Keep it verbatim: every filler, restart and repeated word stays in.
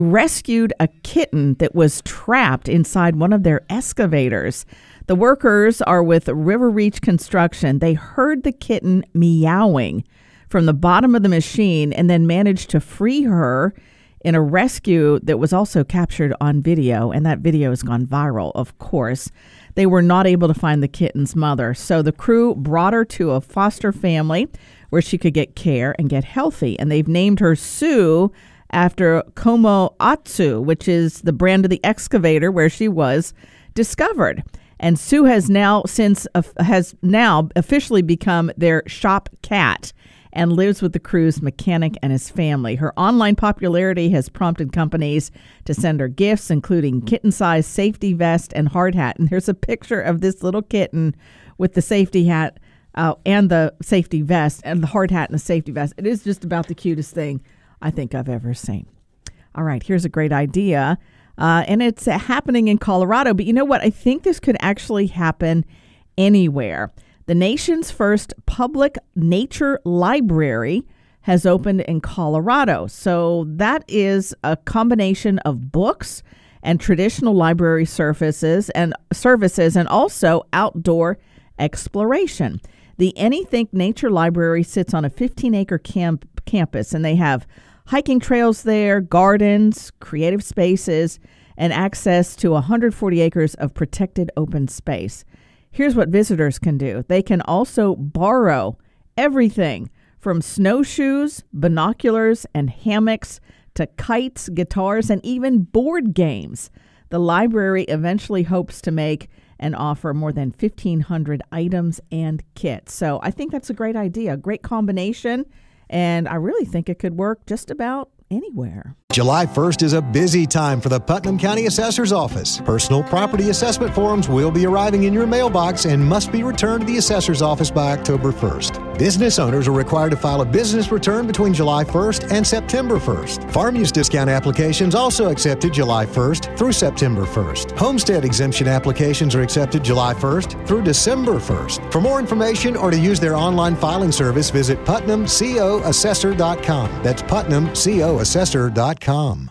rescued a kitten that was trapped inside one of their excavators. The workers are with River Reach Construction. They heard the kitten meowing from the bottom of the machine and then managed to free her in a rescue that was also captured on video. And that video has gone viral, of course. They were not able to find the kitten's mother. So the crew brought her to a foster family where she could get care and get healthy. And they've named her Sue after Komatsu, which is the brand of the excavator where she was discovered. And Sue has now since uh, has now officially become their shop cat and lives with the crew's mechanic and his family. Her online popularity has prompted companies to send her gifts, including kitten-sized safety vest and hard hat. And here's a picture of this little kitten with the safety hat uh, and the safety vest and the hard hat and the safety vest. It is just about the cutest thing I think I've ever seen. All right, here's a great idea. Uh, and it's uh, happening in Colorado. But you know what? I think this could actually happen anywhere. The nation's first public nature library has opened in Colorado. So that is a combination of books and traditional library services and services and also outdoor exploration. The Anythink Nature Library sits on a fifteen-acre camp campus, and they have hiking trails there, gardens, creative spaces, and access to one hundred forty acres of protected open space. Here's what visitors can do. They can also borrow everything from snowshoes, binoculars, and hammocks to kites, guitars, and even board games. The library eventually hopes to make and offer more than fifteen hundred items and kits. So I think that's a great idea, a great combination, and I really think it could work just about anywhere. July first is a busy time for the Putnam County Assessor's Office. Personal property assessment forms will be arriving in your mailbox and must be returned to the Assessor's Office by October first. Business owners are required to file a business return between July first and September first. Farm use discount applications also accepted July first through September first. Homestead exemption applications are accepted July first through December first. For more information or to use their online filing service, visit putnam co assessor dot com. That's putnam co assessor dot com.